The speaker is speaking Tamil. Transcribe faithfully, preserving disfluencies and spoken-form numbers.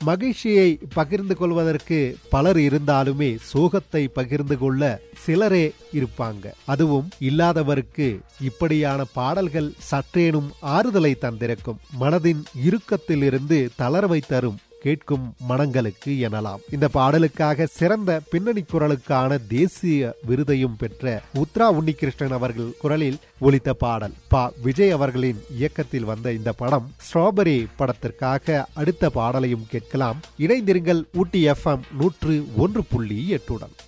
மகிழ்ச்சியை பகிர்ந்து கொள்வதற்கு பலர் இருந்தாலுமே சோகத்தை பகிர்ந்து கொள்ள சிலரே இருப்பாங்க. அதுவும் இல்லாதவருக்கு இப்படியான பாடல்கள் சற்றேனும் ஆறுதலை தந்திருக்கும். மனதின் இறுக்கத்திலிருந்து தளர்வை தரும் கேட்கும் மனங்களுக்கு எனலாம். இந்த பாடலுக்காக சிறந்த பின்னணி குரலுக்கான தேசிய விருதையும் பெற்ற உத்ரா உன்னிகிருஷ்ணன் அவர்கள் குரலில் ஒலித்த பாடல். பா விஜய் அவர்களின் இயக்கத்தில் வந்த இந்த படம் ஸ்ட்ராபெரி படத்திற்காக அடுத்த பாடலையும் கேட்கலாம். இணைந்திருங்கள் ஊட்டி எஃப் எம் நூற்று ஒன்று புள்ளி எட்டுடன்.